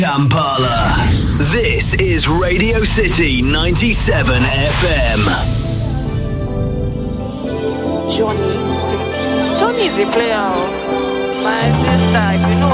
Kampala. This is Radio City 97 FM. Johnny is a player. My sister, you know.